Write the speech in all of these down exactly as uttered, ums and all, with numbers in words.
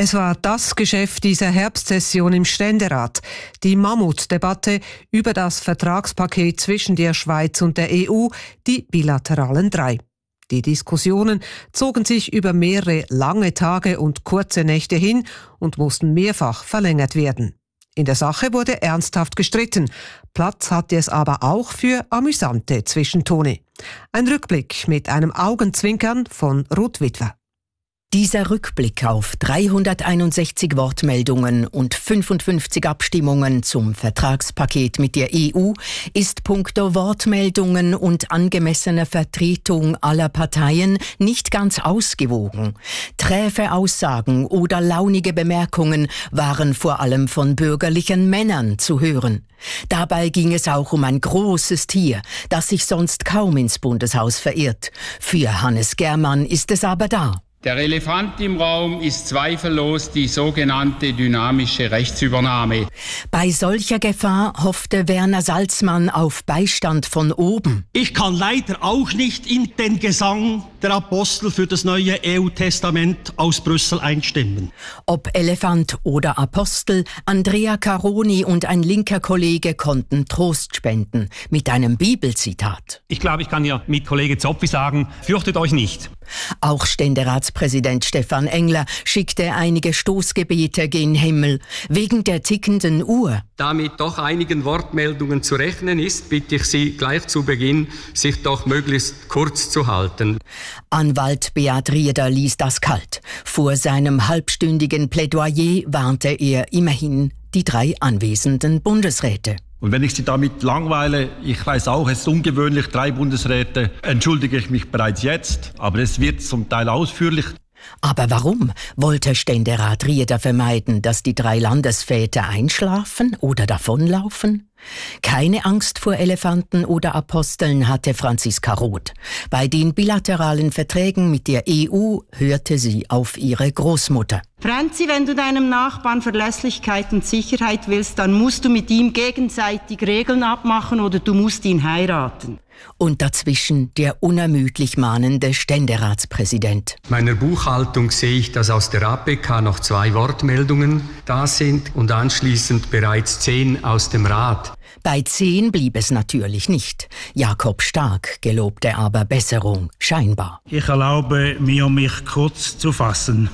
Es war das Geschäft dieser Herbstsession im Ständerat, die Mammutdebatte über das Vertragspaket zwischen der Schweiz und der E U, die bilateralen drei. Die Diskussionen zogen sich über mehrere lange Tage und kurze Nächte hin und mussten mehrfach verlängert werden. In der Sache wurde ernsthaft gestritten. Platz hatte es aber auch für amüsante Zwischentone. Ein Rückblick mit einem Augenzwinkern von Ruth Witwer. Dieser Rückblick auf dreihunderteinundsechzig Wortmeldungen und fünfundfünfzig Abstimmungen zum Vertragspaket mit der E U ist punkto Wortmeldungen und angemessener Vertretung aller Parteien nicht ganz ausgewogen. Träfe Aussagen oder launige Bemerkungen waren vor allem von bürgerlichen Männern zu hören. Dabei ging es auch um ein großes Tier, das sich sonst kaum ins Bundeshaus verirrt. Für Hannes Germann ist es aber da. Der Elefant im Raum ist zweifellos die sogenannte dynamische Rechtsübernahme. Bei solcher Gefahr hoffte Werner Salzmann auf Beistand von oben. Ich kann leider auch nicht in den Gesang der Apostel für das neue E U-Testament aus Brüssel einstimmen. Ob Elefant oder Apostel, Andrea Caroni und ein linker Kollege konnten Trost spenden mit einem Bibelzitat. Ich glaube, ich kann hier mit Kollege Zopfi sagen, fürchtet euch nicht. Auch Ständeratspräsident Stefan Engler schickte einige Stoßgebete gen Himmel wegen der tickenden Uhr. Damit doch einigen Wortmeldungen zu rechnen ist, bitte ich Sie gleich zu Beginn, sich doch möglichst kurz zu halten. Anwalt Beat Rieder ließ das kalt. Vor seinem halbstündigen Plädoyer warnte er immerhin die drei anwesenden Bundesräte. Und wenn ich Sie damit langweile, ich weiß auch, es ist ungewöhnlich, drei Bundesräte, entschuldige ich mich bereits jetzt, aber es wird zum Teil ausführlich. Aber warum wollte Ständerat Rieder vermeiden, dass die drei Landesväter einschlafen oder davonlaufen? Keine Angst vor Elefanten oder Aposteln hatte Franziska Roth. Bei den bilateralen Verträgen mit der E U hörte sie auf ihre Großmutter. Franzi, wenn du deinem Nachbarn Verlässlichkeit und Sicherheit willst, dann musst du mit ihm gegenseitig Regeln abmachen oder du musst ihn heiraten. Und dazwischen der unermüdlich mahnende Ständeratspräsident. Meiner Buchhaltung sehe ich, dass aus der A P K noch zwei Wortmeldungen da sind und anschließend bereits zehn aus dem Rat. Bei zehn blieb es natürlich nicht. Jakob Stark gelobte aber Besserung, scheinbar. Ich erlaube mir, mich kurz zu fassen.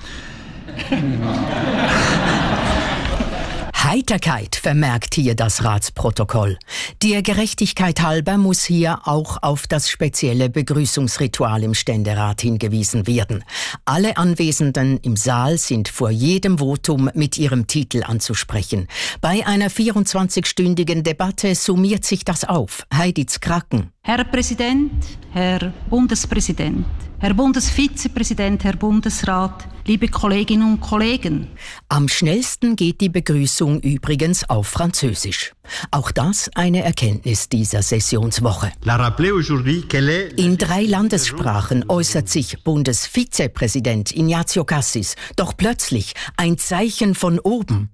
Heiterkeit vermerkt hier das Ratsprotokoll. Der Gerechtigkeit halber muss hier auch auf das spezielle Begrüßungsritual im Ständerat hingewiesen werden. Alle Anwesenden im Saal sind vor jedem Votum mit ihrem Titel anzusprechen. Bei einer vierundzwanzigstündigen Debatte summiert sich das auf. Heidi Zkracken. Herr Präsident, Herr Bundespräsident, Herr Bundesvizepräsident, Herr Bundesrat, liebe Kolleginnen und Kollegen. Am schnellsten geht die Begrüßung übrigens auf Französisch. Auch das eine Erkenntnis dieser Sessionswoche. In drei Landessprachen äußert sich Bundesvizepräsident Ignazio Cassis. Doch plötzlich ein Zeichen von oben.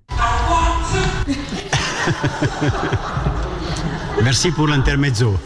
Merci pour l'intermezzo.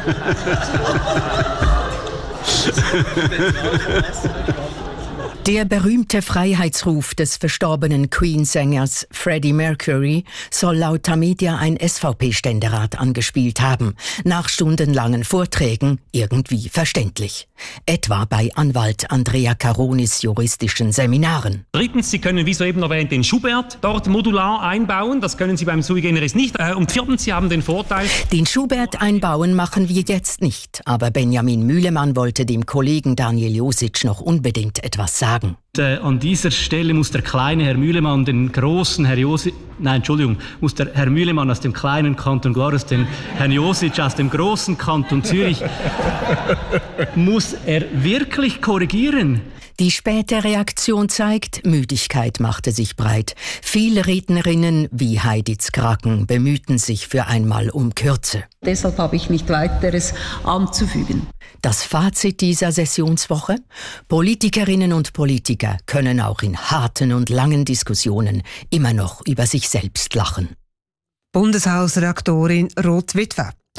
Der berühmte Freiheitsruf des verstorbenen Queen-Sängers Freddie Mercury soll laut Tamedia ein S V P-Ständerat angespielt haben. Nach stundenlangen Vorträgen irgendwie verständlich. Etwa bei Anwalt Andrea Caronis juristischen Seminaren. Drittens, Sie können, wie soeben erwähnt, den Schubert dort modular einbauen. Das können Sie beim Sui Generis nicht. Und viertens, Sie haben den Vorteil... Den Schubert einbauen machen wir jetzt nicht. Aber Benjamin Mühlemann wollte dem Kollegen Daniel Josic noch unbedingt etwas sagen. Äh, an dieser Stelle muss der kleine Herr Mühlemann den großen Herr Josic, nein, Entschuldigung, muss der Herr Mühlemann aus dem kleinen Kanton Glarus den Herrn Josic aus dem großen Kanton Zürich, muss er wirklich korrigieren. Die späte Reaktion zeigt, Müdigkeit machte sich breit. Viele Rednerinnen wie Heidi Zkracken bemühten sich für einmal um Kürze. Deshalb habe ich nicht weiteres anzufügen. Das Fazit dieser Sessionswoche? Politikerinnen und Politiker können auch in harten und langen Diskussionen immer noch über sich selbst lachen. Bundeshausredaktorin Ruth Witwer.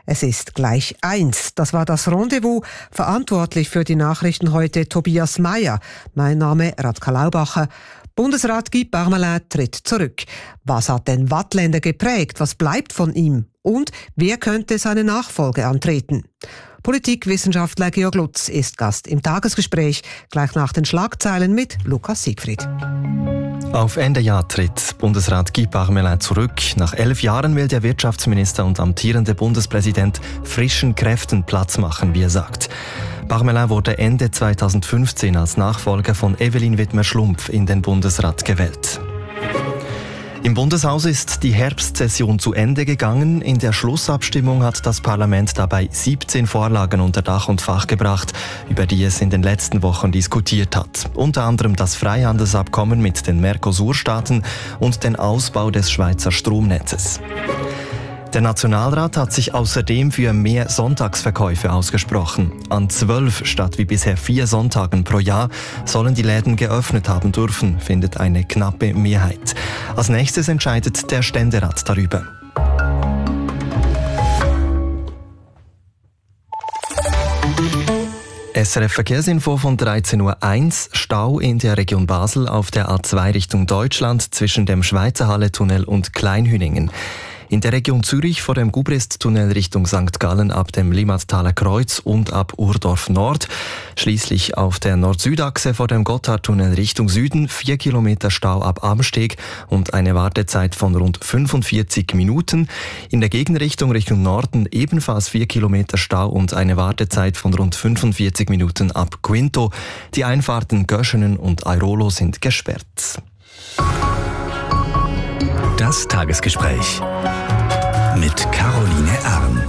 Es ist gleich eins. Das war das Rendezvous. Verantwortlich für die Nachrichten heute Tobias Meyer. Mein Name Radka Laubacher. Bundesrat Guy Parmelin tritt zurück. Was hat den Waadtländer geprägt? Was bleibt von ihm? Und wer könnte seine Nachfolge antreten? Politikwissenschaftler Georg Lutz ist Gast im Tagesgespräch, gleich nach den Schlagzeilen mit Lukas Siegfried. Auf Ende Jahr tritt Bundesrat Guy Parmelin zurück. Nach elf Jahren will der Wirtschaftsminister und amtierende Bundespräsident frischen Kräften Platz machen, wie er sagt. Parmelin wurde Ende zweitausendfünfzehn als Nachfolger von Evelyn Wittmer-Schlumpf in den Bundesrat gewählt. Im Bundeshaus ist die Herbstsession zu Ende gegangen. In der Schlussabstimmung hat das Parlament dabei siebzehn Vorlagen unter Dach und Fach gebracht, über die es in den letzten Wochen diskutiert hat. Unter anderem das Freihandelsabkommen mit den Mercosur-Staaten und den Ausbau des Schweizer Stromnetzes. Der Nationalrat hat sich außerdem für mehr Sonntagsverkäufe ausgesprochen. An zwölf statt wie bisher vier Sonntagen pro Jahr sollen die Läden geöffnet haben dürfen, findet eine knappe Mehrheit. Als nächstes entscheidet der Ständerat darüber. S R F Verkehrsinfo von dreizehn Uhr eins. Stau in der Region Basel auf der A zwei Richtung Deutschland zwischen dem Schweizer Halle-Tunnel und Kleinhüningen. In der Region Zürich vor dem Gubrist-Tunnel Richtung Sankt Gallen ab dem Limmattaler Kreuz und ab Urdorf Nord. Schließlich auf der Nord-Süd-Achse vor dem Gotthardtunnel Richtung Süden vier Kilometer Stau ab Amsteg und eine Wartezeit von rund fünfundvierzig Minuten. In der Gegenrichtung Richtung Norden ebenfalls vier Kilometer Stau und eine Wartezeit von rund fünfundvierzig Minuten ab Quinto. Die Einfahrten Göschenen und Airolo sind gesperrt. Das Tagesgespräch mit Caroline Erm.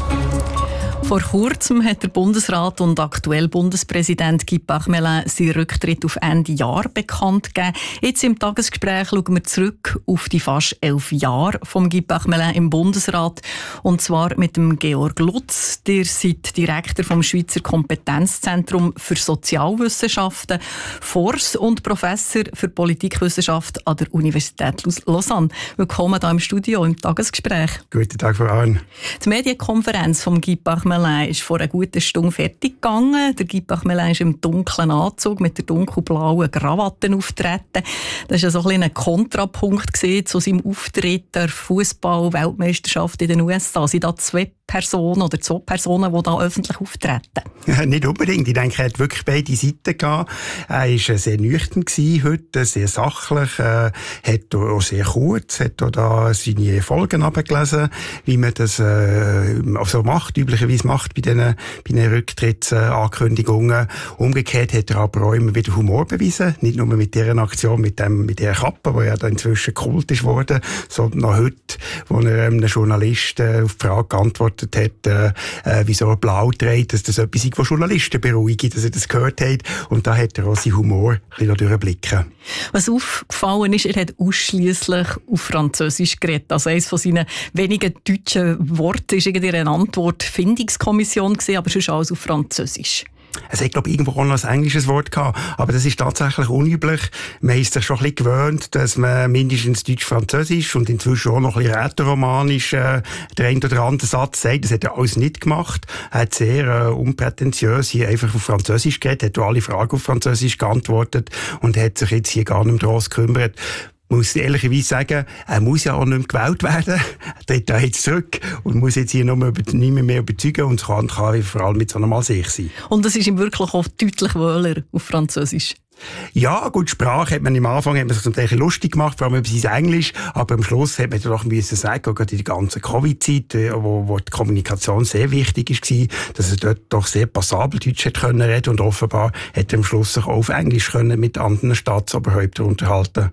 Vor kurzem hat der Bundesrat und aktuell Bundespräsident Guy Parmelin seinen Rücktritt auf Ende Jahr bekannt gegeben. Jetzt im Tagesgespräch schauen wir zurück auf die fast elf Jahre von Guy Parmelin im Bundesrat. Und zwar mit dem Georg Lutz. Der seid Direktor vom Schweizer Kompetenzzentrum für Sozialwissenschaften, Fors und Professor für Politikwissenschaft an der Universität Lausanne. Willkommen hier im Studio im Tagesgespräch. Guten Tag, Frau Ahn. Die Medienkonferenz von Guy Parmelin ist vor einer guten Stunde fertig gegangen. Der Guy Parmelin ist im dunklen Anzug mit der dunkelblauen Krawatte auftreten. Das war so ein bisschen ein Kontrapunkt zu seinem Auftritt der Fußball-Weltmeisterschaft in den U S A. Sind da zwei Personen oder zwei Personen, die da öffentlich auftreten? Ja, nicht unbedingt. Ich denke, er hat wirklich beide Seiten gehabt. Er war sehr nüchtern heute, sehr sachlich, äh, hat auch sehr kurz, hat auch da seine Folgen abgelesen, wie man das äh, so macht, üblicherweise macht bei diesen, bei diesen Rücktrittsankündigungen. Umgekehrt hat er aber auch immer wieder Humor bewiesen, nicht nur mit dieser Aktion, mit dem, mit dieser Kappe, die ja da inzwischen Kult ist worden, sondern auch heute, wo er einem Journalist äh, auf die Frage geantwortet hat, äh, äh, wieso er blau trägt, dass das etwas ist, was Journalisten beruhigt, dass er das gehört hat. Und da hat er auch seinen Humor ein bisschen durchblicken. Was aufgefallen ist, er hat ausschliesslich auf Französisch geredet. Also eines von seinen wenigen deutschen Worten war irgendwie eine Antwort Findungskommission gewesen, aber sonst alles auf Französisch. Es hat, glaube ich, irgendwo auch noch ein englisches Wort gehabt. Aber das ist tatsächlich unüblich. Man ist sich schon ein bisschen gewöhnt, dass man mindestens Deutsch-Französisch und inzwischen auch noch ein bisschen rätoromanisch äh, der ein oder andere Satz sagt. Das hat er alles nicht gemacht. Er hat sehr äh, unprätentiös hier einfach auf Französisch geredet, hat alle Fragen auf Französisch geantwortet und hat sich jetzt hier gar nicht mehr gross gekümmert. Ich muss ehrlicherweise sagen, er muss ja auch nicht mehr gewählt werden. Er tritt da jetzt zurück und muss jetzt hier noch mehr, nicht mehr, mehr überzeugen und kann, kann vor allem mit so einem Mal sich sein. Und das ist ihm wirklich auch deutlich wohler auf Französisch? Ja, gut, Sprache hat man am Anfang hat man sich zum Teil lustig gemacht, vor allem über sein Englisch, aber am Schluss hat man doch müssen sagen, gerade in der ganzen Covid-Zeit, wo, wo die Kommunikation sehr wichtig war, dass er dort doch sehr passabel Deutsch hat können reden und offenbar hat er am Schluss sich auch auf Englisch können mit anderen Staatsoberhäuptern unterhalten.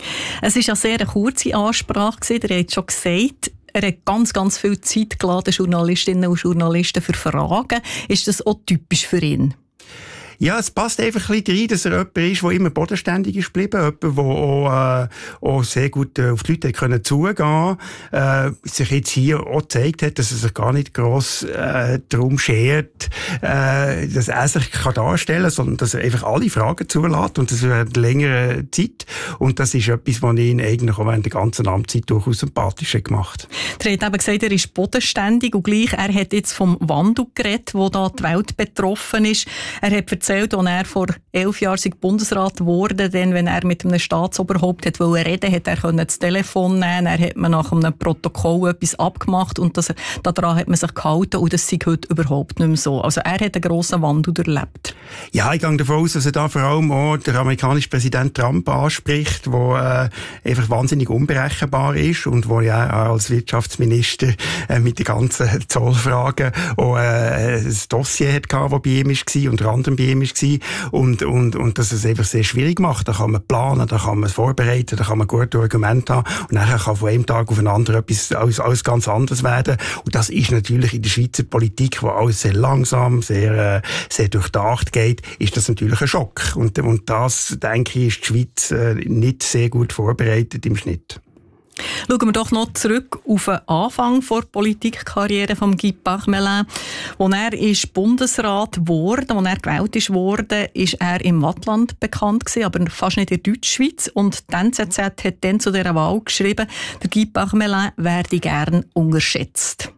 Es war eine sehr kurze Ansprache, ihr habt schon gesagt, er hat ganz, ganz viel Zeit gelassen, Journalistinnen und Journalisten für Fragen. Ist das auch typisch für ihn? Ja, es passt einfach ein bisschen rein, dass er jemand ist, der immer bodenständig ist geblieben, jemand, der auch, äh, auch sehr gut äh, auf die Leute können zugehen äh, sich jetzt hier auch gezeigt hat, dass er sich gar nicht gross äh, darum schert, äh, dass er sich kann darstellen kann, sondern dass er einfach alle Fragen zulässt und das während längerer Zeit. Und das ist etwas, was ihn eigentlich auch während der ganzen Amtszeit durchaus sympathisch hat gemacht. Er hat eben gesagt, er ist bodenständig und gleich, er hat jetzt vom Wandel geredet, wo da die Welt betroffen ist. Er hat erzählt, als er vor elf Jahren Bundesrat wurde, denn wenn er mit einem Staatsoberhaupt hat wollte reden, hat er das Telefon nehmen, er hat man nach einem Protokoll etwas abgemacht und das, daran hat man sich gehalten und das ist heute überhaupt nicht mehr so. Also er hat einen grossen Wandel erlebt. Ja, ich gehe davon aus, dass er da vor allem auch der amerikanische Präsident Trump anspricht, der äh, einfach wahnsinnig unberechenbar ist und wo ja auch als Wirtschaftsminister äh, mit den ganzen Zollfragen auch äh, ein Dossier hat gehabt, das bei ihm war, unter anderem bei ihm war und, und, und dass es einfach sehr schwierig macht. Da kann man planen, da kann man es vorbereiten, da kann man gute Argumente haben und nachher kann von einem Tag auf den anderen etwas alles, alles ganz anderes werden. Und das ist natürlich in der Schweizer Politik, wo alles sehr langsam, sehr, äh, sehr durchdacht geht, ist das natürlich ein Schock. Und, und das, denke ich, ist die Schweiz äh, nicht sehr gut vorbereitet im Schnitt. Schauen wir doch noch zurück auf den Anfang der Politikkarriere von Guy Parmelin. Als er ist Bundesrat wurde, als er gewählt wurde, ist er im Waadtland bekannt gewesen, aber fast nicht in der Deutschschweiz. Und die N Z Z hat dann zu dieser Wahl geschrieben, der Guy Parmelin werde gern unterschätzt.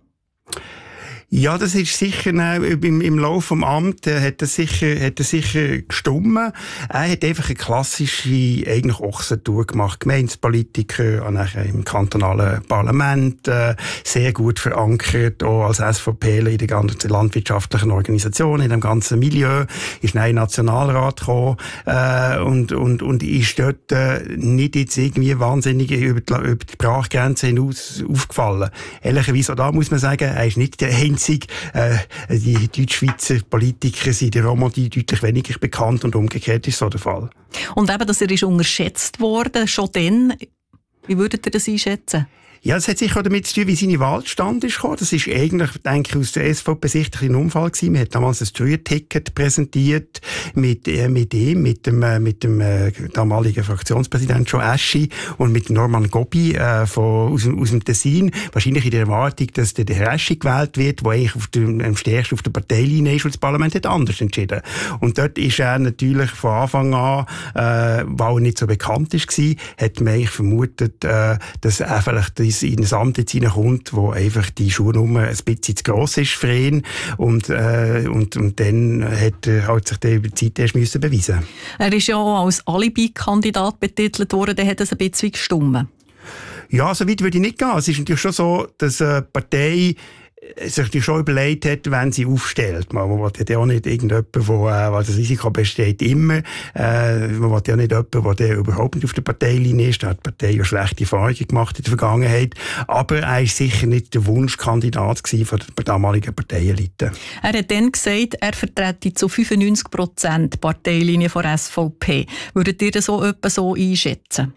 Ja, das ist sicher, äh, im, im Laufe des Amts äh, hat das sicher, hat das sicher gestummen. Er hat einfach eine klassische, eigentlich Ochsentour gemacht. Gemeindepolitiker, nachher im kantonalen Parlament, äh, sehr gut verankert, auch als SVPler in den ganzen landwirtschaftlichen Organisationen, in dem ganzen Milieu, ist dann in den Nationalrat gekommen, äh, und, und, und ist dort, äh, nicht jetzt irgendwie wahnsinnig über die, über die Sprachgrenze hinaus aufgefallen. Ehrlicherweise, auch da muss man sagen, er ist nicht der einzige. Äh, die Deutschschweizer Politiker sind in der Romandie deutlich weniger bekannt und umgekehrt ist so der Fall. Und eben, dass er ist unterschätzt worden, schon dann, wie würdet ihr das einschätzen? Ja, das hat sicher auch damit zu tun, wie seine Wahl zustande ist gekommen. Das ist eigentlich, denke ich, aus der S V P-Sicht ein Unfall gewesen. Man hat damals ein Dreier-Ticket präsentiert mit, äh, mit ihm, mit dem, äh, mit dem äh, damaligen Fraktionspräsident Joe Aschi und mit Norman Gobi äh, von, aus, aus dem Tessin. Wahrscheinlich in der Erwartung, dass der, der Herr Aschi gewählt wird, der eigentlich auf dem, am stärksten auf der Parteilinie ist, und das Parlament hat anders entschieden. Und dort ist er natürlich von Anfang an, äh, weil er nicht so bekannt ist, war, hat man eigentlich vermutet, äh, dass er vielleicht in ein Amt jetzt reinkommt, wo einfach die Schuhnummer ein bisschen zu gross ist für ihn. Und, äh, und, und dann hat er halt sich der über die Zeit erst müssen beweisen. Er ist ja auch als Alibi-Kandidat betitelt worden, der hat es ein bisschen gestummen. Ja, so weit würde ich nicht gehen. Es ist natürlich schon so, dass eine Partei sich schon überlegt hat, wenn sie aufstellt. Man will ja auch nicht irgendjemanden, wo, äh, weil das Risiko besteht immer, äh, man will ja nicht jemanden, der überhaupt nicht auf der Parteilinie ist. Da hat die Partei ja schlechte Erfahrungen gemacht in der Vergangenheit. Aber er war sicher nicht der Wunschkandidat von der damaligen Parteielite. Er hat dann gesagt, er vertrete zu fünfundneunzig Prozent die Parteilinie von S V P. Würdet ihr das so etwa so einschätzen?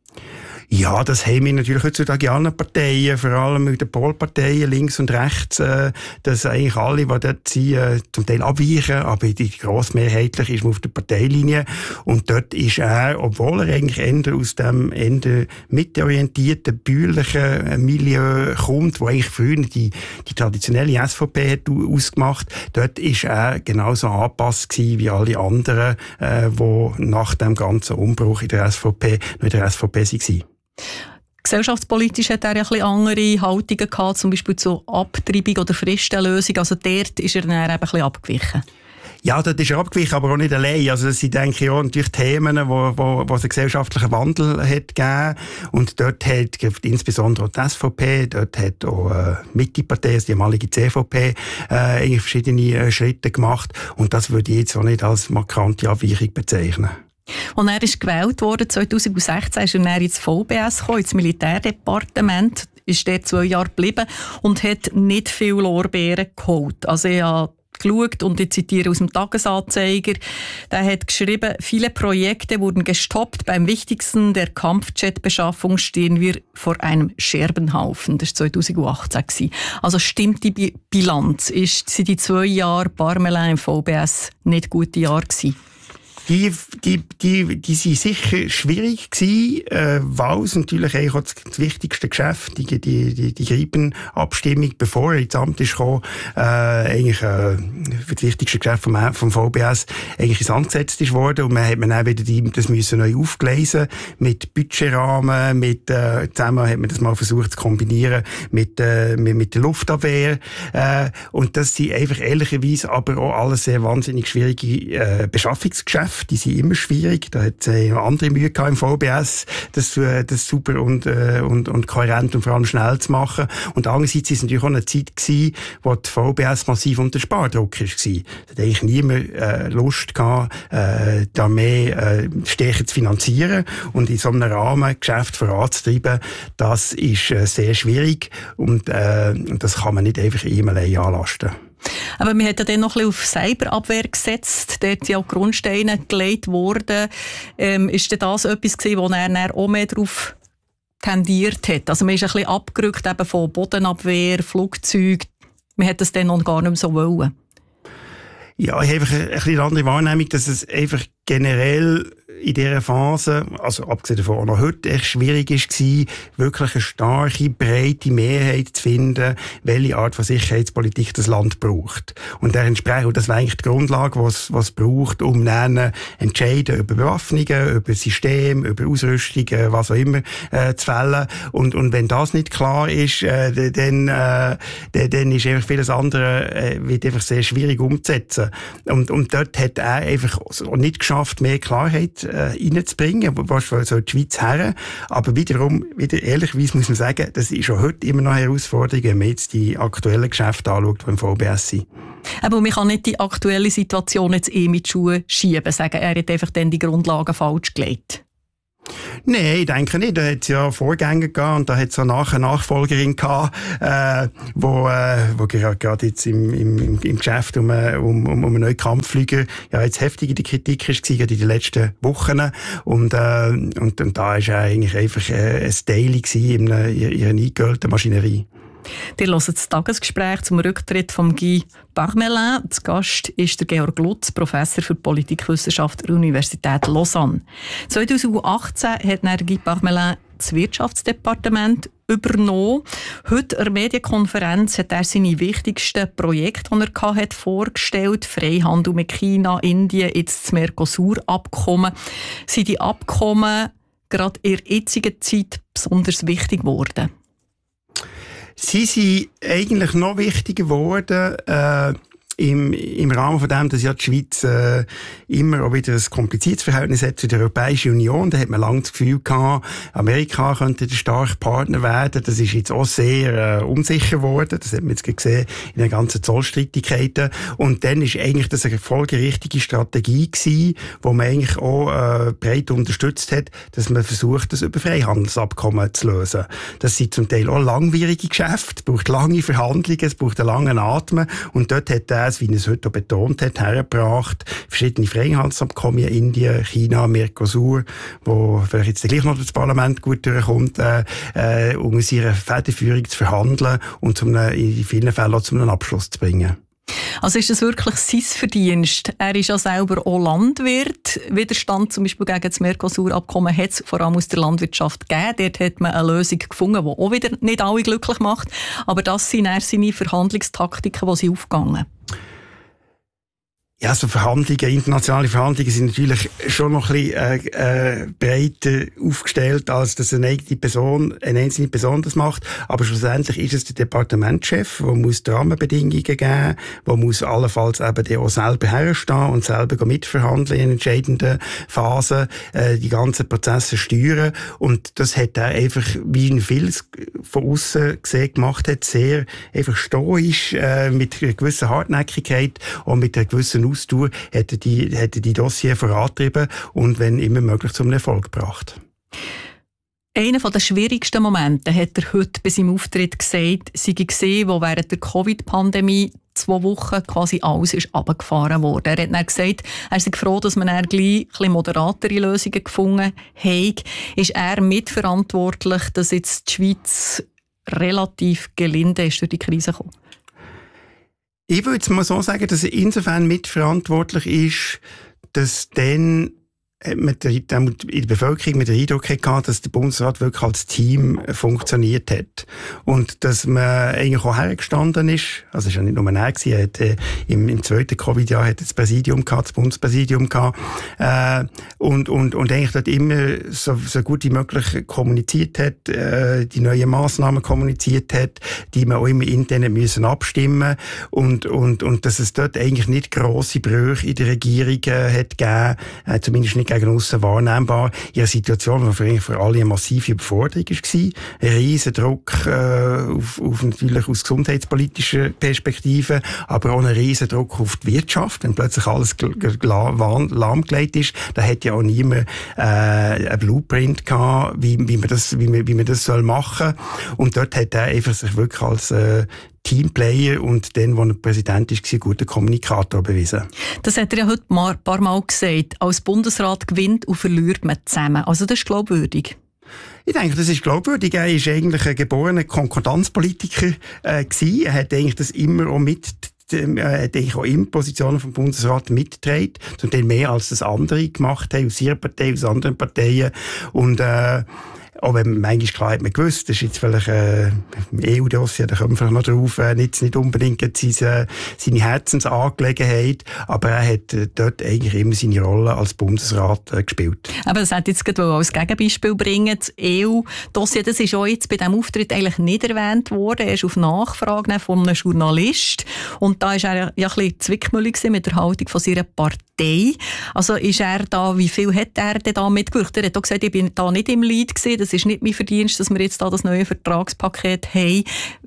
Ja, das haben wir natürlich heutzutage in allen Parteien, vor allem mit den Polparteien links und rechts, äh, dass eigentlich alle, die dort sind, äh, zum Teil abweichen, aber die grossmehrheitlich ist man auf der Parteilinie. Und dort ist er, obwohl er eigentlich eher aus dem eher mitteorientierten, bäuerlichen Milieu kommt, wo eigentlich früher die, die traditionelle S V P hat ausgemacht, dort ist er genauso angepasst gewesen wie alle anderen, äh, die nach dem ganzen Umbruch in der S V P noch in der S V P waren. Gesellschaftspolitisch hat er ja ein bisschen andere Haltungen gehabt, zum Beispiel zur Abtreibung oder Fristenlösung. Also dort ist er dann eben ein bisschen abgewichen. Ja, das ist er abgewichen, aber auch nicht allein. Also das sind, denke ich, auch natürlich Themen, wo, wo, wo es einen gesellschaftlichen Wandel hat gegeben. Und dort hat insbesondere auch die S V P, dort hat auch äh, Mitte-Partei, also die ehemalige C V P, äh, eigentlich verschiedene äh, Schritte gemacht. Und das würde ich jetzt auch nicht als markante Abweichung bezeichnen. Als er ist gewählt wurde, zweitausendsechzehn, ist er dann ins V B S gekommen, ins Militärdepartement, ist dort zwei Jahre geblieben und hat nicht viel Lorbeeren geholt. Also ich habe geschaut und ich zitiere aus dem Tagesanzeiger. Der hat geschrieben, viele Projekte wurden gestoppt. Beim wichtigsten der Kampfjet-Beschaffung stehen wir vor einem Scherbenhaufen. Das war zweitausendachtzehn. Also stimmt die Bilanz? Ist, sind die zwei Jahre Parmelin im V B S nicht gute Jahre gewesen? Die, die, die, die sind sicher schwierig gewesen, äh, weil es natürlich eigentlich auch das, das wichtigste Geschäft, die, die, die, die Gripen-Abstimmung, bevor er ins Amt ist gekommen, äh, eigentlich, äh, für das wichtigste Geschäft vom, vom V B S, eigentlich ins Amt gesetzt ist worden. Und man hat man dann wieder die, das müssen neu aufgleisen, mit Budgetrahmen, mit, äh, zusammen hat man das mal versucht zu kombinieren, mit, äh, mit, mit der Luftabwehr, äh, und das sind einfach ehrlicherweise aber auch alles sehr wahnsinnig schwierige, äh, Beschaffungsgeschäfte. Die sind immer schwierig. Da hat es äh, andere Mühe gehabt im V B S, das, äh, das super und, äh, und, und kohärent und vor allem schnell zu machen. Und andererseits war es natürlich auch eine Zeit gewesen, wo die V B S massiv unter Spardruck war. Es hat eigentlich niemand äh, Lust gehabt, äh, die Armee äh, stärker zu finanzieren. Und in so einem Rahmen Geschäft voranzutreiben, das ist äh, sehr schwierig. Und äh, das kann man nicht einfach ihm allein anlasten. Aber man hat ja dann noch ein bisschen auf Cyberabwehr gesetzt. Dort sind auch Grundsteine gelegt worden. Ähm, ist denn das etwas gewesen, wo er dann auch mehr darauf tendiert hat? Also man ist ein bisschen abgerückt eben von Bodenabwehr, Flugzeug. Man hat das dann noch gar nicht mehr so wollen. Ja, ich habe einfach eine, ein bisschen andere Wahrnehmung, dass es einfach generell in dieser Phase, also abgesehen davon auch noch heute, echt schwierig war, wirklich eine starke, breite Mehrheit zu finden, welche Art von Sicherheitspolitik das Land braucht. Und dementsprechend, und das wäre eigentlich die Grundlage, was es braucht, um dann entscheiden über Bewaffnungen, über Systeme, über Ausrüstungen, was auch immer, äh, zu fällen. Und, und wenn das nicht klar ist, äh, dann, äh, dann ist einfach vieles andere, äh, wird einfach sehr schwierig umzusetzen. Und, und dort hat er einfach nicht geschafft, mehr Klarheit äh, reinzubringen, wo so die Schweiz her. Aber wiederum, wieder ehrlicherweise muss man sagen, das ist schon heute immer noch eine Herausforderung, wenn man jetzt die aktuellen Geschäfte anschaut, die im V B S sind. Aber man kann nicht die aktuelle Situation jetzt eh mit Schuhen schieben, sagen, er hat einfach dann die Grundlagen falsch gelegt. Nein, ich denke nicht. Da hat es ja Vorgänger gehabt und da hat es auch nachher eine Nachfolgerin gehabt, äh, wo, äh, wo gerade jetzt im, im, im Geschäft um, um, um einen neuen Kampfflieger ja jetzt heftig in der Kritik ist, gerade in den letzten Wochen. Und, äh, und, und da war eigentlich einfach äh, ein Daily in ihrer, ihrer eingeölten Maschinerie. Ihr hört das Tagesgespräch zum Rücktritt von Guy Parmelin. Zu Gast ist der Georg Lutz, Professor für Politikwissenschaft der Universität Lausanne. zweitausendachtzehn hat dann Guy Parmelin das Wirtschaftsdepartement übernommen. Heute an der Medienkonferenz hat er seine wichtigsten Projekte, die er hatte, vorgestellt. Freihandel mit China, Indien, jetzt das Mercosur-Abkommen. Sind die Abkommen gerade in der jetzigen Zeit besonders wichtig geworden? Sie sind eigentlich noch wichtiger geworden, äh, im, im Rahmen von dem, dass ja die Schweiz äh, immer auch wieder ein kompliziertes Verhältnis hat zu der Europäischen Union. Da hat man lange das Gefühl gehabt, Amerika könnte der starke Partner werden. Das ist jetzt auch sehr äh, unsicher geworden. Das hat man jetzt gesehen in den ganzen Zollstreitigkeiten. Und dann ist eigentlich das eine folgerichtige Strategie gewesen, wo man eigentlich auch äh, breit unterstützt hat, dass man versucht, das über Freihandelsabkommen zu lösen. Das sind zum Teil auch langwierige Geschäfte, es braucht lange Verhandlungen, es braucht einen langen Atem. Und dort hat er, wie er es heute betont hat, hergebracht. Verschiedene Freihandelsabkommen in Indien, China, Mercosur, wo vielleicht jetzt gleich noch das Parlament gut durchkommt, äh, äh, um aus ihrer Federführung zu verhandeln und zum, in vielen Fällen auch zu einem Abschluss zu bringen. Also ist das wirklich sein Verdienst? Er ist ja selber auch Landwirt. Widerstand zum Beispiel gegen das Mercosur-Abkommen hat es vor allem aus der Landwirtschaft gegeben. Dort hat man eine Lösung gefunden, die auch wieder nicht alle glücklich macht. Aber das sind eher seine Verhandlungstaktiken, die sie aufgegangen. Ja, so Verhandlungen, internationale Verhandlungen sind natürlich schon noch ein bisschen äh, äh, breiter aufgestellt, als dass eine eigene Person, eine einzelne Person das macht. Aber schlussendlich ist es der Departementschef, der muss die Rahmenbedingungen geben, der muss allenfalls eben auch selber herstehen und selber mitverhandeln in entscheidenden Phasen, äh, die ganzen Prozesse steuern. Und das hat er einfach, wie ihn vieles von außen gesehen gemacht hat, sehr einfach stoisch, äh, mit einer gewissen Hartnäckigkeit und mit einer gewissen Ausdauer hätte die, hätte die Dossier vorantrieben und wenn immer möglich zum Erfolg gebracht. Einer der schwierigsten Momente hat er heute bei seinem Auftritt gesagt, sei gesehen, wo während der Covid-Pandemie zwei Wochen quasi alles ist runtergefahren wurde. Er hat dann gesagt, er sei froh, dass man dann gleich ein bisschen moderatere Lösungen gefunden hat. Ist er mitverantwortlich, dass jetzt die Schweiz relativ gelinde ist durch die Krise gekommen? Ich würde jetzt mal so sagen, dass er insofern mitverantwortlich ist, dass dann mit der, in der Bevölkerung mit der Eindruck hatte, dass der Bundesrat wirklich als Team funktioniert hat. Und dass man eigentlich auch hergestanden ist. Also, es war ja nicht nur er gewesen. Er hat, äh, im, im zweiten Covid-Jahr hat das Präsidium gehabt, das Bundespräsidium gehabt. Äh, und, und, und eigentlich dort immer so, so gut wie möglich kommuniziert hat, äh, die neuen Massnahmen kommuniziert hat, die man auch immer intern müssen abstimmen. Und, und, und dass es dort eigentlich nicht grosse Brüche in der Regierung äh, hat gegeben, äh, zumindest nicht gegen aussen wahrnehmbar, in einer Situation, die für, für alle eine massive Überforderung war. Ein riesen Druck äh, auf, auf natürlich aus gesundheitspolitischer Perspektive, aber auch ein riesen Druck auf die Wirtschaft, wenn plötzlich alles lahmgelegt ist. Da hat ja auch niemand äh, einen Blueprint gehabt, wie, wie, man das, wie, man, wie man das soll machen. Und dort hat er einfach sich wirklich als äh, Teamplayer und dann, als er Präsident war, ein guter Kommunikator bewiesen. Das hat er ja heute ein paar Mal gesagt. Als Bundesrat gewinnt und verliert man zusammen. Also das ist glaubwürdig. Ich denke, das ist glaubwürdig. Er war eigentlich ein geborener Konkordanzpolitiker äh, gewesen. Er hat eigentlich das immer auch mit Er hat eigentlich auch in Positionen vom Bundesrat mitgetragen, zum Teil mehr als das andere gemacht haben, aus ihrer Partei, aus anderen Parteien. Und äh, auch wenn man manchmal klar hat man gewusst, das ist jetzt vielleicht äh, im E U-Dossier, da kommen wir vielleicht noch drauf, äh, nicht, nicht unbedingt seine, seine Herzensangelegenheit, aber er hat äh, dort eigentlich immer seine Rolle als Bundesrat äh, gespielt. Aber das hätte ich jetzt gerade als Gegenbeispiel bringen. Das E U-Dossier, das ist auch jetzt bei diesem Auftritt eigentlich nicht erwähnt worden. Er ist auf Nachfrage von einem Journalist und da war er ja ein bisschen zwickmühlig mit der Haltung von seiner Partei. Also ist er da, wie viel hat er denn da mitgewirkt? Er hat auch gesagt, ich bin da nicht im Lead gewesen. Das ist nicht mein Verdienst, dass wir jetzt da das neue Vertragspaket haben.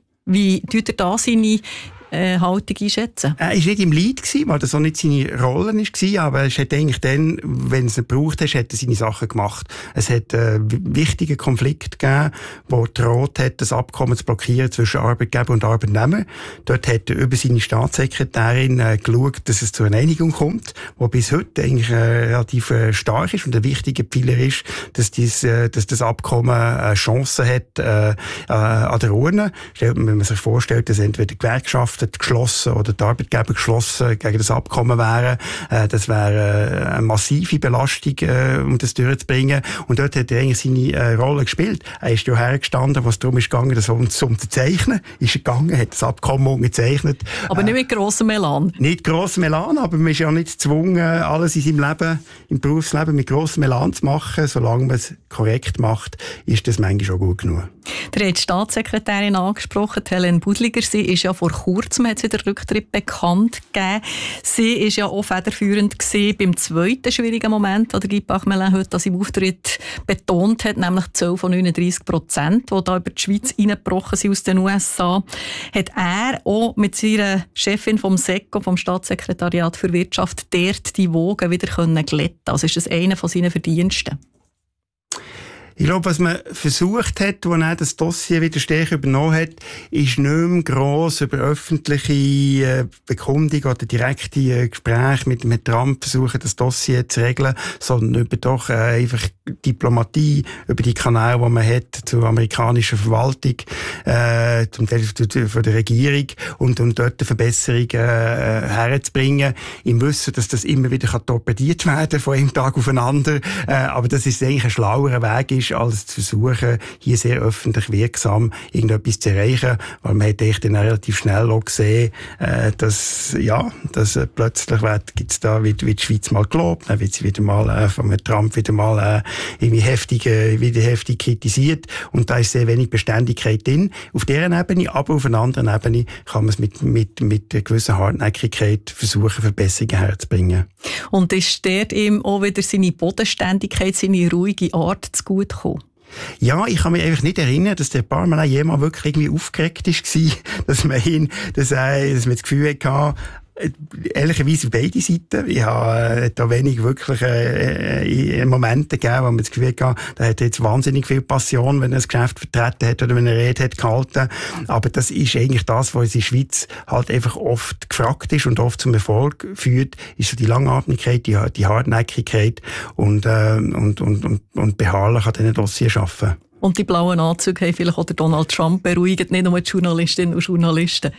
Wie tut er da seine äh, Haltung einschätzen? Er war nicht im Lead, weil das auch nicht seine Rolle war, aber es hat eigentlich dann, wenn es nicht gebraucht hat, hat er seine Sachen gemacht. Es hat einen wichtigen Konflikt gegeben, der droht hat, das Abkommen zu blockieren zwischen Arbeitgeber und Arbeitnehmer. Dort hat er über seine Staatssekretärin äh, geschaut, dass es zu einer Einigung kommt, die bis heute eigentlich äh, relativ äh, stark ist und ein wichtiger Pfeiler ist, dass, dies, äh, dass das Abkommen eine Chance hat äh, äh, an der Urne. Wenn man sich vorstellt, dass entweder Gewerkschaften geschlossen oder die Arbeitgeber geschlossen gegen das Abkommen wären. Äh, das wäre äh, eine massive Belastung, äh, um das durchzubringen. Und dort hat er eigentlich seine äh, Rolle gespielt. Er ist ja hergestanden, was darum ist gegangen, das zu unterzeichnen. Ist er gegangen, hat das Abkommen unterzeichnet. Aber nicht mit grossem Elan. Nicht grossem Elan, aber man ist ja nicht gezwungen, alles in seinem Leben, im Berufsleben mit grossem Elan zu machen. Solange man es korrekt macht, ist das manchmal schon gut genug. Der hat die Staatssekretärin angesprochen, Helen Budliger. Sie ist ja vor kurzem, hat sie den Rücktritt bekannt gegeben. Sie ist ja auch federführend gewesen beim zweiten schwierigen Moment, den Guy Parmelin heute an seinem Auftritt betont hat, nämlich die Zahl von neununddreissig Prozent, die da über die Schweiz reingebrochen sind aus den U S A. Hat er auch mit seiner Chefin vom SECO, vom Staatssekretariat für Wirtschaft, dort die Wogen wieder glätten können. Also ist das einer von seinen Verdiensten? Ich glaube, was man versucht hat, als er das Dossier wieder stärker übernommen hat, ist nicht mehr gross über öffentliche äh, Bekundung oder direkte äh, Gespräche mit, mit Trump versuchen, das Dossier zu regeln, sondern über doch äh, einfach Diplomatie, über die Kanäle, die man hat zur amerikanischen Verwaltung, äh, zum Teil von der Regierung und, und dort eine Verbesserung äh, herzubringen, im Wissen, dass das immer wieder kann torpediert werden von einem Tag auf den anderen, äh, aber dass es eigentlich ein schlauerer Weg ist, als zu versuchen, hier sehr öffentlich wirksam irgendetwas zu erreichen, weil man hat echt dann relativ schnell auch gesehen, äh, dass, ja, dass äh, plötzlich gibt es da, wird, wird die Schweiz mal gelobt, dann wird sie wieder mal äh, von Trump wieder mal äh, irgendwie heftig, äh, wieder heftig kritisiert und da ist sehr wenig Beständigkeit drin. Auf dieser Ebene, aber auf einer anderen Ebene kann man es mit, mit, mit einer gewissen Hartnäckigkeit versuchen, Verbesserungen herzubringen. Und ist dort ihm auch wieder seine Bodenständigkeit, seine ruhige Art zu gut gekommen? Ja, ich kann mich einfach nicht erinnern, dass der Parmelin jemals wirklich irgendwie aufgeregt war, dass man ihn, dass er, dass man das Gefühl hatte, ehrlicherweise beide Seiten. Ich habe äh, da wenig wirklich äh, Momente gegeben, wo man das Gefühl hatte, da hat jetzt wahnsinnig viel Passion, wenn er das Geschäft vertreten hat oder wenn er eine Rede hat gehalten. Aber das ist eigentlich das, was in der Schweiz halt einfach oft gefragt ist und oft zum Erfolg führt, ist so die Langatmigkeit, die, die Hartnäckigkeit und, äh, und, und, und, und beharrlich an diesen Dossiers arbeiten. Und die blauen Anzüge haben vielleicht auch Donald Trump beruhigt, nicht nur die Journalistinnen und Journalisten.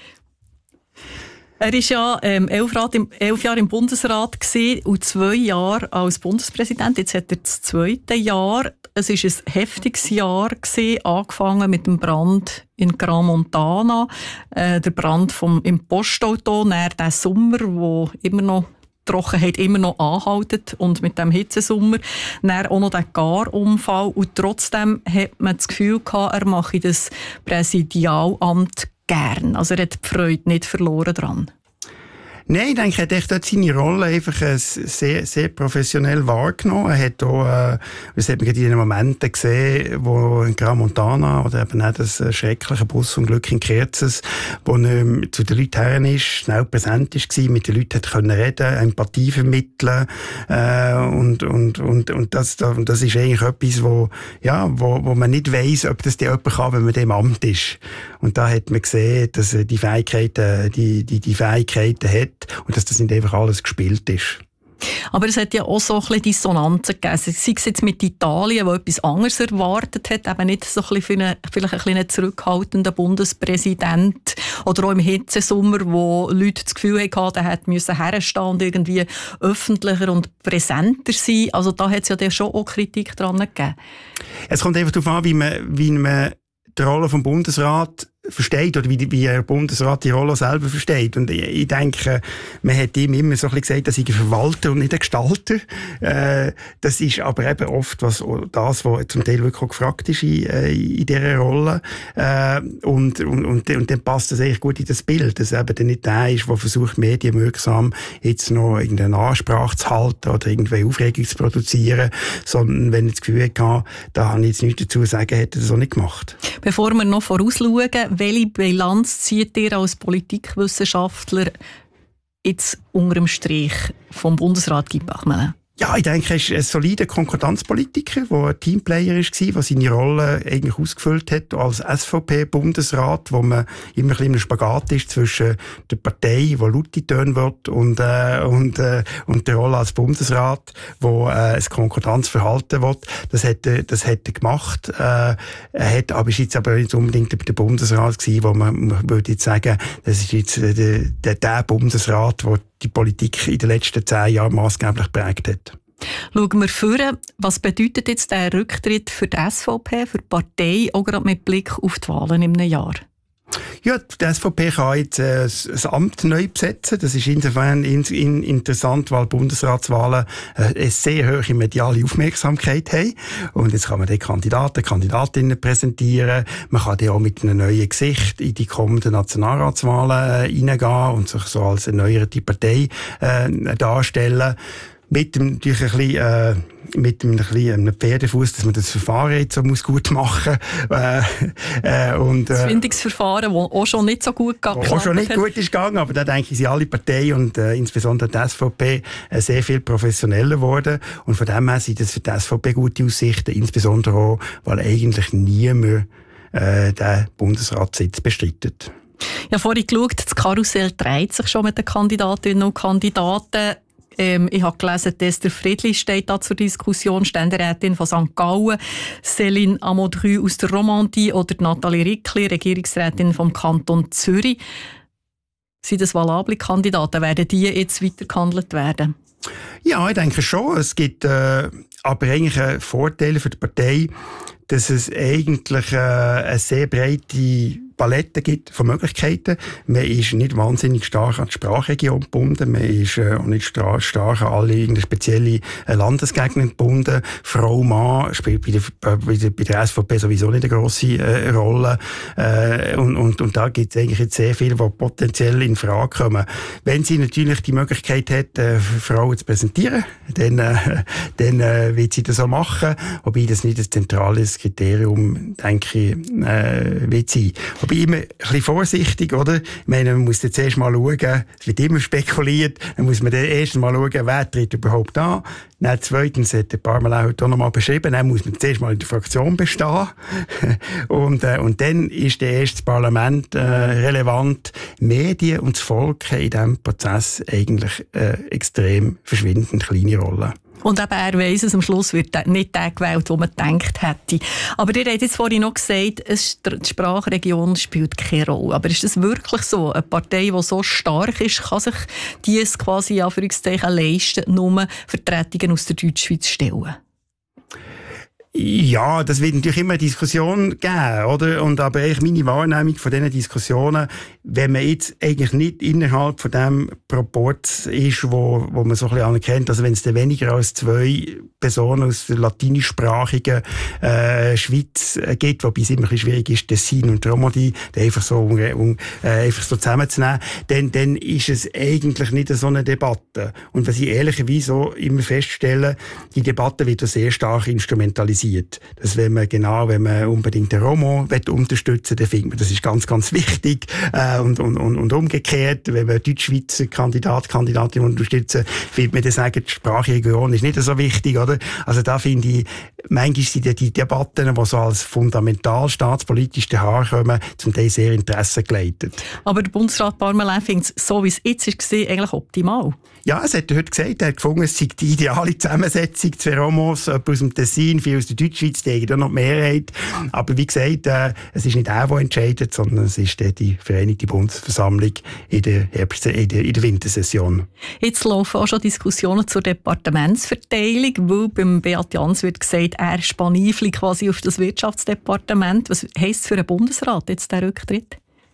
Er war ja ähm, elf, im, elf Jahre im Bundesrat gewesen und zwei Jahre als Bundespräsident. Jetzt hat er das zweite Jahr. Es war ein heftiges Jahr gewesen, angefangen mit dem Brand in Gran Montana, äh, der Brand vom, im Postauto, nach dem Sommer, wo immer noch Trockenheit immer noch anhaltet und mit dem Hitzesommer, dann auch noch der Garunfall und trotzdem hat man das Gefühl gehabt, er mache das Präsidialamt gern. Also er hat die Freude nicht verloren dran. Nein, ich denke, er hat echt dort seine Rolle einfach sehr, sehr professionell wahrgenommen. Er hat auch, äh, das hat man gerade in den Momenten gesehen, wo in Gran Montana oder eben auch das schreckliche Busunglück in Kerzes, wo er zu den Leuten her ist, schnell präsent war, mit den Leuten hat können reden, Empathie vermitteln, äh, und, und, und, und das, das ist eigentlich etwas, wo, ja, wo, wo man nicht weiss, ob das jemand kann, wenn man dem Amt ist. Und da hat man gesehen, dass er die Fähigkeiten, die, die, die Fähigkeiten hat, und dass das nicht einfach alles gespielt ist. Aber es hat ja auch so ein bisschen Dissonanzen gegeben. Sei es jetzt mit Italien, wo etwas anderes erwartet hat, eben nicht so ein bisschen eine, vielleicht ein bisschen zurückhaltender Bundespräsident. Oder auch im Hitzesommer, wo Leute das Gefühl hatten, er hätte müssen herstehen und irgendwie öffentlicher und präsenter sein. Also da hat es ja schon auch Kritik dran gegeben. Es kommt einfach darauf an, wie man, wie man die Rolle vom Bundesrat versteht oder wie, die, wie der Bundesrat die Rolle selber versteht. Und ich, ich denke, man hat ihm immer so ein bisschen gesagt, dass ich ein Verwalter und nicht ein Gestalter. Äh, das ist aber eben oft was, das, was zum Teil wirklich auch gefragt ist in, äh, in dieser Rolle. Äh, und, und, und, und dann passt das eigentlich gut in das Bild, dass eben dann nicht der ist, der versucht, medienwirksam jetzt noch irgendeine Ansprache zu halten oder irgendwelche Aufregung zu produzieren, sondern wenn ich das Gefühl hatte, da habe ich jetzt nichts dazu zu sagen, hätte er das auch nicht gemacht. Bevor wir noch vorausschauen, welche Bilanz zieht ihr als Politikwissenschaftler jetzt unter dem Strich vom Bundesrat Guy Parmelin? Ja, ich denke, er ist ein solider Konkordanzpolitiker, der ein Teamplayer war, der seine Rolle eigentlich ausgefüllt hat als S V P-Bundesrat, wo man immer ein bisschen im Spagat ist zwischen der Partei, die laute Töne wird, und, äh, und, äh, und der Rolle als Bundesrat, wo äh, ein Konkordanzverhalten wird. Das hat, das hat er gemacht. Äh, er hat, aber ist jetzt aber nicht unbedingt der Bundesrat gewesen, wo man, man würde jetzt sagen, das ist jetzt der, der, der Bundesrat, der die Politik in den letzten zehn Jahren maßgeblich prägt hat. Schauen wir vor, was bedeutet jetzt der Rücktritt für die S V P, für die Partei, auch gerade mit Blick auf die Wahlen im Jahr? Ja, die S V P kann jetzt äh, das Amt neu besetzen. Das ist insofern in, in, interessant, weil Bundesratswahlen äh, eine sehr hohe mediale Aufmerksamkeit haben. Und jetzt kann man die Kandidaten, Kandidatinnen präsentieren. Man kann die auch mit einem neuen Gesicht in die kommenden Nationalratswahlen äh, reingehen und sich so als erneuerte Partei äh, darstellen. Mit dem, natürlich ein bisschen, äh, mit einem, ein bisschen, einem Pferdefuß, dass man das Verfahren jetzt so muss gut machen muss. Äh, äh, und, äh, das Findungsverfahren, das auch schon nicht so gut gegangen ist. Auch schon nicht gut ist gegangen, aber da denke ich, sind alle Parteien und äh, insbesondere die S V P äh, sehr viel professioneller geworden. Und von dem her sind das für die S V P gute Aussichten, insbesondere auch, weil eigentlich niemand äh, den Bundesratssitz bestreitet. Ja, vorhin geschaut, das Karussell dreht sich schon mit den Kandidatinnen und Kandidaten. Ähm, ich habe gelesen, Esther Friedli steht da zur Diskussion, Ständerätin von Sankt Gallen, Céline Amodru aus der Romandie oder Nathalie Rickli, Regierungsrätin vom Kanton Zürich. Sind das valable Kandidaten? Werden die jetzt weitergehandelt werden? Ja, ich denke schon. Es gibt äh, aber eigentlich Vorteile für die Partei, dass es eigentlich äh, eine sehr breite Palette gibt von Möglichkeiten. Man ist nicht wahnsinnig stark an die Sprachregion gebunden. Man ist äh, auch nicht stark, stark an alle irgendeine spezielle äh, Landesgegner gebunden. Frau, Mann spielt bei der, bei der, bei der S V P sowieso nicht eine grosse äh, Rolle. Äh, und, und, und da gibt es eigentlich jetzt sehr viele, die potenziell in Frage kommen. Wenn sie natürlich die Möglichkeit hat, äh, Frauen zu präsentieren, dann, äh, dann äh, wird sie das auch machen. Wobei das nicht ein zentrales Kriterium, denke ich, äh, wird sein. wobei immer ein bisschen vorsichtig, oder? Ich meine, man muss jetzt erst mal schauen, es wird immer spekuliert, dann muss man dann erst mal schauen, wer tritt überhaupt an. Dann zweitens hat der Parmelin heute auch noch mal beschrieben, dann muss man zuerst mal in der Fraktion bestehen. und, äh, und dann ist der erste Parlament äh, relevant. Medien und das Volk haben in diesem Prozess eigentlich äh, extrem verschwindend kleine Rolle. Und eben, er weiss es, am Schluss wird nicht der gewählt, den man gedacht hätte. Aber ihr habt jetzt vorhin noch gesagt, die Sprachregion spielt keine Rolle. Aber ist das wirklich so? Eine Partei, die so stark ist, kann sich dies quasi in Anführungszeichen leisten, nur Vertretungen aus der Deutschschweiz stellen? Ja, das wird natürlich immer eine Diskussion geben, oder? Und aber eigentlich meine Wahrnehmung von diesen Diskussionen, wenn man jetzt eigentlich nicht innerhalb von dem Proporz ist, wo, wo man so ein bisschen anerkennt, also wenn es dann weniger als zwei Personen aus der latinischsprachigen äh, Schweiz gibt, wobei es immer ein bisschen schwierig ist, Tessin und Romandie, einfach so, um, um, äh, einfach so zusammenzunehmen, dann, dann ist es eigentlich nicht so eine Debatte. Und was ich ehrlicherweise so immer feststelle, die Debatte wird sehr stark instrumentalisiert. Dass wenn man genau, wenn man unbedingt den Romo unterstützen will, dann findet man, das ist ganz, ganz wichtig. Äh, und, und, und, und umgekehrt, wenn man Deutschschweizer Kandidat, Kandidatin unterstützen, findet man dann sagen, die Sprachregion ist nicht so wichtig, oder? Also da finde ich, manchmal sind die Debatten, die so als fundamental staatspolitisch daherkommen, zum Teil sehr interessengeleitet. Aber der Bundesrat Parmelin findet es, so wie es jetzt war, eigentlich optimal. Ja, es hat er heute gesagt, er hat gefunden, es sei die ideale Zusammensetzung, zwei Romos, jemand aus dem Tessin, viel aus der Deutschschweiz, die haben da noch die Mehrheit. Aber wie gesagt, äh, es ist nicht er, der entscheidet, sondern es ist die Vereinigte Bundesversammlung in der, Herbst-, in der, in der Wintersession. Jetzt laufen auch schon Diskussionen zur Departementsverteilung, weil beim Beat Jans wird gesagt, er spanifle quasi auf das Wirtschaftsdepartement. Was heisst es für einen Bundesrat jetzt der Rücktritt?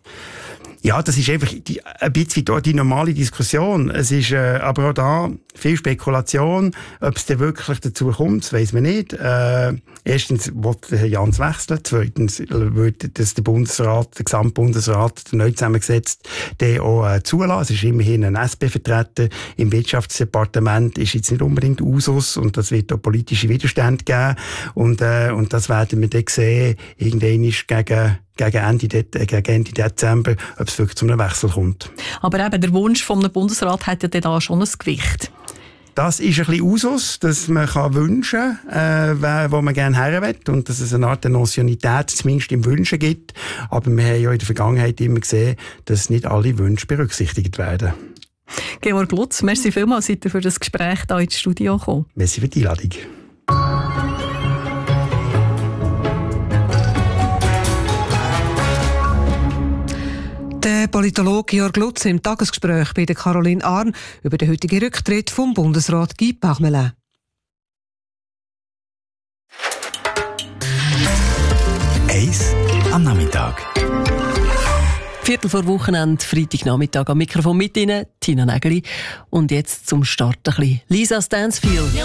Ja, das ist einfach die, ein bisschen die normale Diskussion. Es ist äh, aber auch da viel Spekulation. Ob es denn wirklich dazu kommt, das weiss man nicht. Äh, erstens will Herr Jans wechseln. Zweitens wird das der Bundesrat, der Gesamtbundesrat, der neu zusammengesetzt, den auch äh, zulassen. Es ist immerhin ein S P-Vertreter im Wirtschaftsdepartement. Ist jetzt nicht unbedingt Usus und das wird auch politische Widerstände geben. Und, äh, und das werden wir dann sehen, irgendwann ist gegen Gegen Ende, gegen Ende Dezember, ob es wirklich zu einem Wechsel kommt. Aber eben der Wunsch vom Bundesrat hat ja da schon ein Gewicht. Das ist ein bisschen Usus, dass man kann wünschen kann, äh, wo man gerne her will und dass es eine Art Notionität zumindest im Wünschen gibt. Aber wir haben ja in der Vergangenheit immer gesehen, dass nicht alle Wünsche berücksichtigt werden. Georg Lutz, merci vielmals, seid ihr für das Gespräch hier ins Studio gekommen. Merci für die Einladung. Der Politologe Georg Lutz im Tagesgespräch bei der Caroline Arn über den heutigen Rücktritt vom Bundesrat Guy Parmelin. Eis am Nachmittag. Viertel vor Wochenende, Freitagnachmittag am Mikrofon mit Ihnen, Tina Nägeli. Und jetzt zum Start ein bisschen Lisa Stansfield.